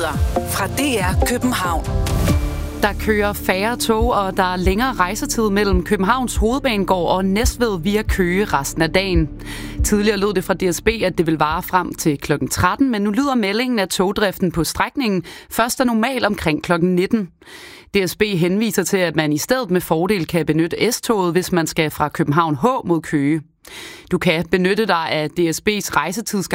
Nyheder fra DR København. Der kører færre tog, og der er længere rejsetid mellem Københavns Hovedbanegård og Næstved via Køge resten af dagen. Tidligere lød det fra DSB, at det vil vare frem til kl. 13, men nu lyder meldingen, at togdriften på strækningen først er normal omkring kl. 19. DSB henviser til, at man i stedet med fordel kan benytte S-toget, hvis man skal fra København H mod Køge. Du kan benytte dig af DSB's rejsetidsgarantien